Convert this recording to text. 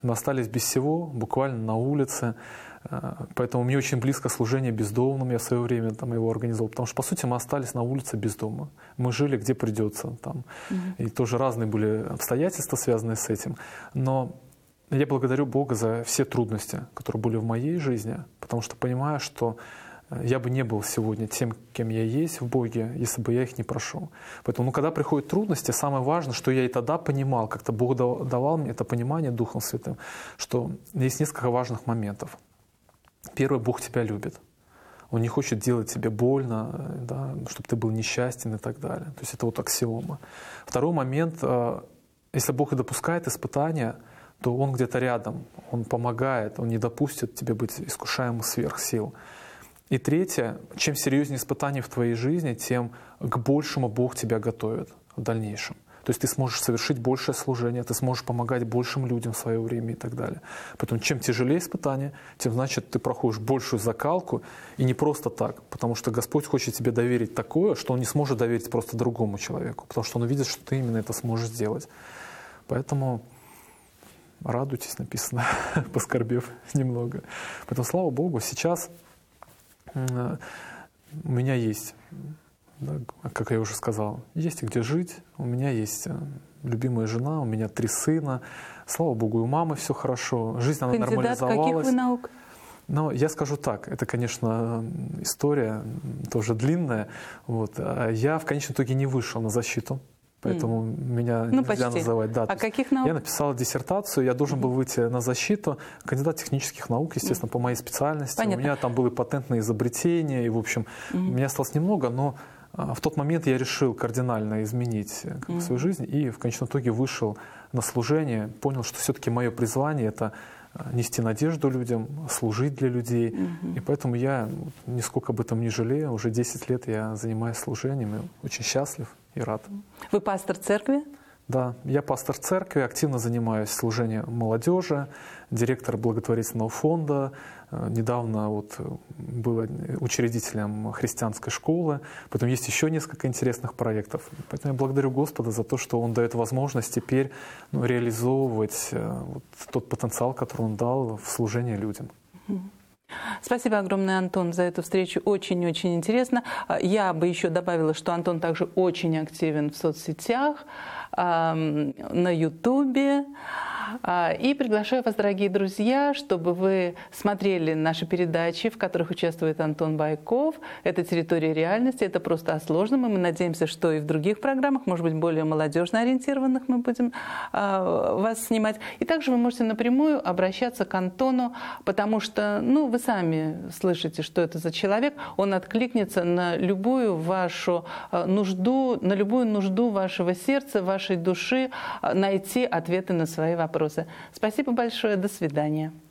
Мы остались без всего, буквально на улице. Поэтому мне очень близко служение бездомным, я в свое время там его организовал. Потому что, по сути, мы остались на улице без дома. Мы жили где придется. Там. И тоже разные были обстоятельства, связанные с этим. Но я благодарю Бога за все трудности, которые были в моей жизни, потому что понимаю, что я бы не был сегодня тем, кем я есть в Боге, если бы я их не прошел. Поэтому, когда приходят трудности, самое важное, что я и тогда понимал, как-то Бог давал мне это понимание Духом Святым, что есть несколько важных моментов. Первый, Бог тебя любит. Он не хочет делать тебе больно, да, чтобы ты был несчастен и так далее. То есть это вот аксиома. Второй момент, если Бог и допускает испытания, то Он где-то рядом, Он помогает, Он не допустит тебе быть искушаемым сверх сил. И третье, чем серьезнее испытания в твоей жизни, тем к большему Бог тебя готовит в дальнейшем. То есть ты сможешь совершить большее служение, ты сможешь помогать большим людям в свое время и так далее. Поэтому чем тяжелее испытание, тем значит ты проходишь большую закалку, и не просто так, потому что Господь хочет тебе доверить такое, что Он не сможет доверить просто другому человеку, потому что Он увидит, что ты именно это сможешь сделать. Поэтому радуйтесь, написано, поскорбев немного. Поэтому, слава Богу, сейчас у меня есть, да, как я уже сказал, есть где жить, у меня есть любимая жена, у меня 3 сына, слава Богу, и у мамы все хорошо, жизнь она нормализовалась. Кандидат каких вы наук? Но я скажу так, это, конечно, история тоже длинная. Вот. Я в конечном итоге не вышел на защиту. Поэтому меня нельзя почти. называть. Да, каких наук? Я написал диссертацию, я должен был выйти на защиту. Кандидат технических наук, естественно, по моей специальности. Понятно. У меня там были патентные изобретения, и, в общем, у меня осталось немного, но в тот момент я решил кардинально изменить свою жизнь и в конечном итоге вышел на служение, понял, что все-таки мое призвание — это нести надежду людям, служить для людей. И поэтому я нисколько об этом не жалею. Уже 10 лет я занимаюсь служением и очень счастлив и рад. Вы пастор церкви? Да, я пастор церкви, активно занимаюсь служением молодежи, директор благотворительного фонда. Недавно вот был учредителем христианской школы. Потом есть еще несколько интересных проектов. Поэтому я благодарю Господа за то, что Он дает возможность теперь реализовывать вот тот потенциал, который Он дал в служении людям. Спасибо огромное, Антон, за эту встречу. Очень-очень интересно. Я бы еще добавила, что Антон также очень активен в соцсетях, на Ютубе. И приглашаю вас, дорогие друзья, чтобы вы смотрели наши передачи, в которых участвует Антон Байков. Это «Территория реальности», это просто о сложном. И мы надеемся, что и в других программах, может быть, более молодежно ориентированных, мы будем вас снимать. И также вы можете напрямую обращаться к Антону, потому что, вы сами слышите, что это за человек. Он откликнется на любую вашу нужду, на любую нужду вашего сердца, вашей души, найти ответы на свои вопросы. Спасибо большое. До свидания.